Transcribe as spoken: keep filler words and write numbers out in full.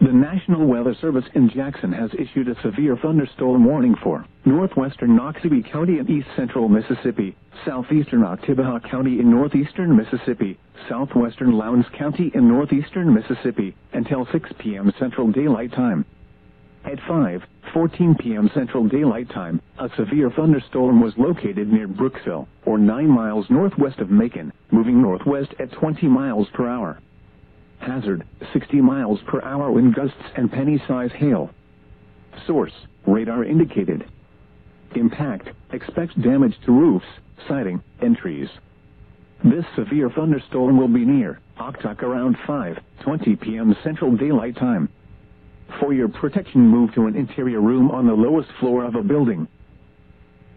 The National Weather Service in Jackson has issued a severe thunderstorm warning for northwestern Noxubee County in east-central Mississippi, southeastern Oktibbeha County in northeastern Mississippi, southwestern Lowndes County in northeastern Mississippi, until six p m Central Daylight Time. At five fourteen p m Central Daylight Time, a severe thunderstorm was located near Brooksville, or nine miles northwest of Macon, moving northwest at twenty miles per hour. Hazard, sixty miles per hour wind gusts and penny-size hail. Source, radar indicated. Impact, expect damage to roofs, siding, and trees. This severe thunderstorm will be near Oktok around five twenty p m Central Daylight Time. For your protection, move to an interior room on the lowest floor of a building.